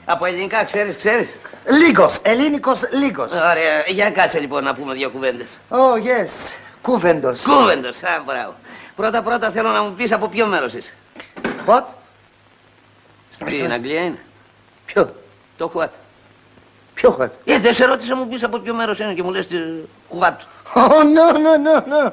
Από ελληνικά ξέρεις. Λίγος, ελληνικός λίγος. Ωραία, για κάτσε λοιπόν να πούμε δύο κουβέντες. Oh, yes. Κούβεντος. Κούβεντος, μπράβο. Πρώτα θέλω να μου πεις από ποιο μέρος είσαι. What? Στην Αγγλία είναι. Ποιο? Το What. Ποιο what? Δεν σε ρώτησα μου πεις από ποιο μέρος είναι και μου λες What. Oh, no.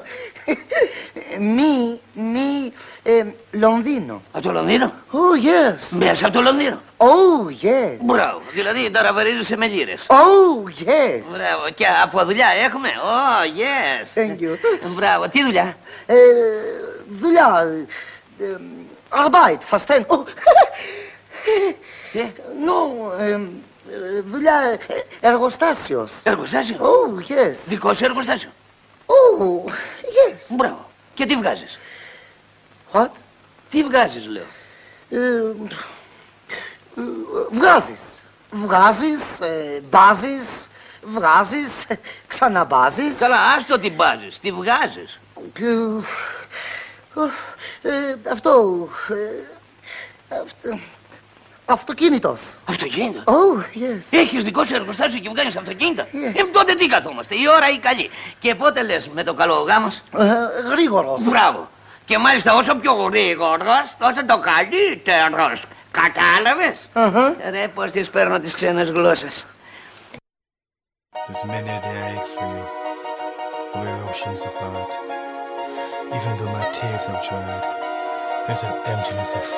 Λονδίνο. Από το Λονδίνο. Oh, yes. Μέσα από το Λονδίνο. Oh, yes. Μπράβο. Δηλαδή τώρα βαρίζεσαι με λίρες. Oh, yes. Μπράβο. Και από δουλειά έχουμε. Oh, yes. Thank you. Μπράβο. Τι δουλειά? Δουλειά. Arbeit, verstehen. Oh. Δουλειά εργοστάσιος. Εργοστάσιο. Oh, yes. Δικό σου εργοστάσιο. Oh, yes. Μπράβο. Και τι βγάζεις? What? Τι βγάζεις, λέω? Βγάζεις, ξαναμπάζεις. Καλά, άστο τι μπάζεις, τι βγάζεις. Αυτοκίνητος. Αυτοκίνητο. Oh, yes. Έχεις δικό σου εργοστάσιο και βγάζεις αυτοκίνητα. Yes. Τότε τι καθόμαστε, η ώρα η καλή. Και πότε λες με το καλό ο γάμος? Γρήγορος. Μπράβο. Και μάλιστα όσο πιο γρήγορος, τόσο το καλύτερος. Κατάλαβες? Ρε, πώς τις παίρνω τις ξένες γλώσσες. There's many a day I ache for you, we're oceans apart. Even though my tears have dried, there's an emptiness of